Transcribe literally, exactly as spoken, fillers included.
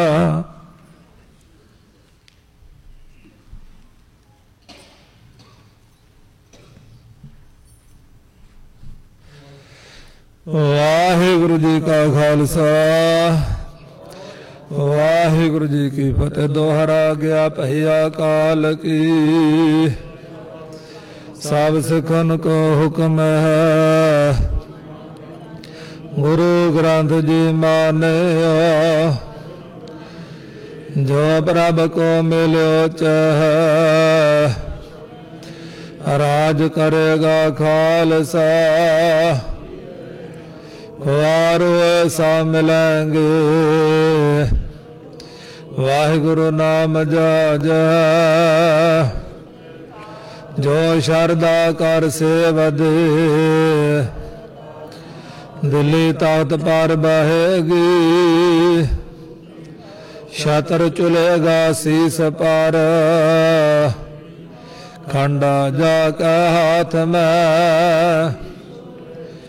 ਵਾਹਿਗੁਰੂ ਜੀ ਕਾ ਖਾਲਸਾ ਵਾਹਿਗੁਰੂ ਜੀ ਕੀ ਫਤਿਹ। ਦੋਹਰਾ ਗਿਆ ਭਈਆ ਕਾਲ ਕੀ, ਸਭ ਸਿੱਖਨ ਕੋ ਹੁਕਮ ਹੈ। ਗੁਰੂ ਗ੍ਰੰਥ ਜੀ ਮਾਨਿਓ, ਜੋ ਪ੍ਰਭ ਕੋ ਮਿਲਿਓ ਚਾਹੈ। ਰਾਜ ਕਰੇਗਾ ਖਾਲਸਾ, ਵਾਰ ਐਸਾ ਮਿਲੇਂਗੇ। ਵਾਹਿਗੁਰੂ ਨਾਮ ਜਪਿ, ਜੋ ਸ਼ਰਧਾ ਕਰ ਸੇਵਦੇ। ਦਿੱਲੀ ਤਖਤ ਪਰ ਬਹੇਗੀ, ਛਤਰ ਚੁਲੇਗਾ ਸੀਸ ਪਰ। ਖੰਡਾ ਜਾ ਕੇ ਹਾਥ ਮੈਂ,